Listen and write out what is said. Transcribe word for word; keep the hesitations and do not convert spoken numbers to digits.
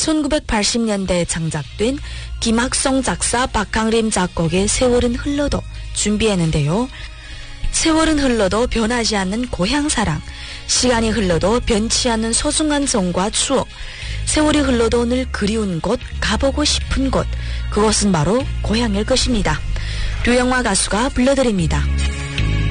천구백팔십 년대에 창작된 김학성 작사 박항림 작곡의 세월은 흘러도 준비했는데요. 세월은 흘러도 변하지 않는 고향사랑, 시간이 흘러도 변치 않는 소중한 정과 추억, 세월이 흘러도 늘 그리운 곳, 가보고 싶은 곳, 그것은 바로 고향일 것입니다. 류영화 가수가 불러드립니다.